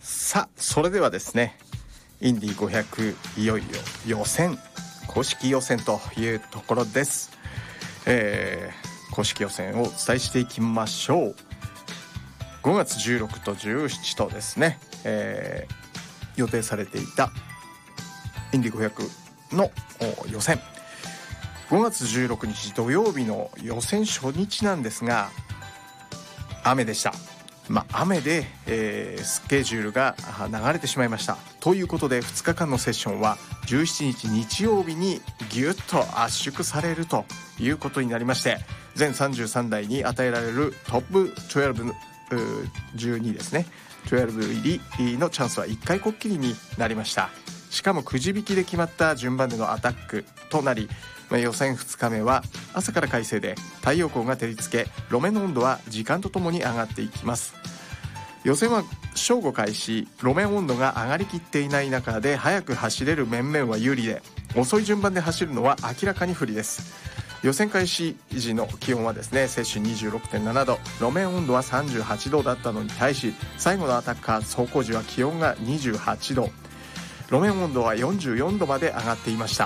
さあそれではですね、インディ500いよいよ予選、公式予選というところです。公式予選をお伝えしていきましょう。5月16と17とですね、予定されていたインディ500の予選、5月16日土曜日の予選初日なんですが、雨でした。雨で、スケジュールが流れてしまいました。ということで2日間のセッションは17日日曜日にギュッと圧縮されるということになりまして、全33台に与えられるトップ12、12ですね、12入りのチャンスは1回こっきりになりました。しかもくじ引きで決まった順番でのアタックとなり、予選2日目は朝から快晴で太陽光が照りつけ、路面の温度は時間とともに上がっていきます。予選は正午開始、路面温度が上がりきっていない中で早く走れる面々は有利で、遅い順番で走るのは明らかに不利です。予選開始時の気温はですね、摂氏 26.7 度、路面温度は38度だったのに対し、最後のアタッカー走行時は気温が28度、路面温度は44度まで上がっていました。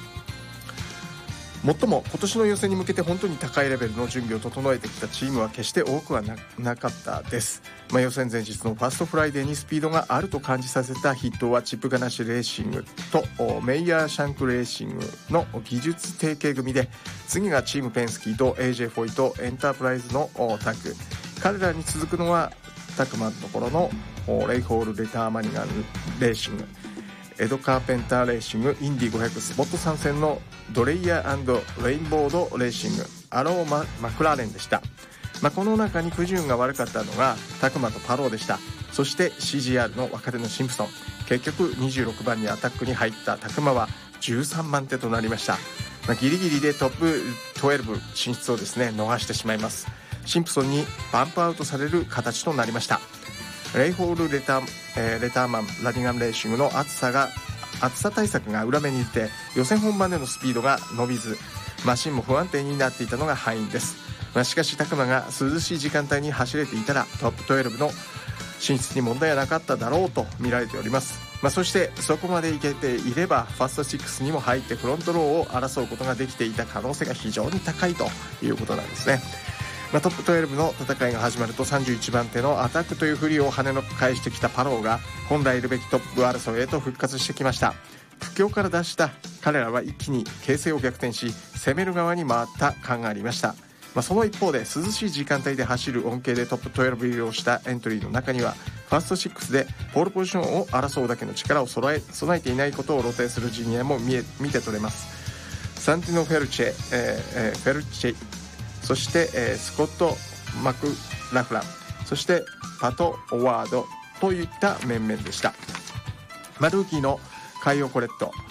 もっとも今年の予選に向けて本当に高いレベルの準備を整えてきたチームは決して多くは なかったです。予選前日のファーストフライデーにスピードがあると感じさせた筆頭はチップガナッシュレーシングとメイヤーシャンクレーシングの技術提携組で、次がチームペンスキーと AJ フォイとエンタープライズのタッグ、彼らに続くのはタクマのところのレイホール・レターマニガンレーシング、エド・カーペンターレーシング、インディ500スポット参戦のドレイヤー&レインボードレーシング、アローマクラーレンでした。この中に不順が悪かったのがタクマとパローでした。そして CGR の若手のシンプソン、結局26番にアタックに入ったタクマは13番手となりました。ギリギリでトップ12進出をですね逃してしまいます。シンプソンにバンプアウトされる形となりました。レイホールレターマンラニガンレーシングの暑さ対策が裏目に出て、予選本番でのスピードが伸びず、マシンも不安定になっていたのが敗因です。しかしタクマが涼しい時間帯に走れていたらトップ12の進出に問題はなかっただろうと見られております。そしてそこまでいけていればファースト6にも入ってフロントローを争うことができていた可能性が非常に高いということなんですね。トップ12の戦いが始まると31番手のアタックという振りを跳ねの返してきたパローが本来いるべきトップ争いへと復活してきました。苦境から脱した彼らは一気に形勢を逆転し、攻める側に回った感がありました。その一方で涼しい時間帯で走る恩恵でトップ12入りをしたエントリーの中にはファースト6でポールポジションを争うだけの力を備えていないことを露呈するジュニアも見て取れます。サンティノ・フェルチェ、そして、スコット・マクラフラン、そしてパト・オワードといった面々でした。ルーキーのカイオ・コレット、